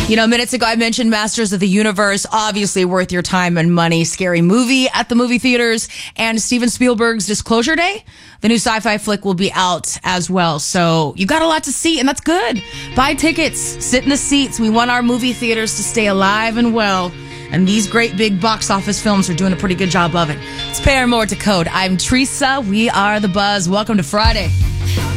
Minutes ago I mentioned Masters of the Universe, obviously worth your time and money. Scary movie at the movie theaters. And Steven Spielberg's Disclosure Day, the new sci-fi flick, will be out as well. So you got a lot to see, and that's good. Buy tickets, sit in the seats. We want our movie theaters to stay alive and well. And these great big box office films are doing a pretty good job of it. It's Paramore to Code. I'm Teresa. We are The Buzz. Welcome to Friday.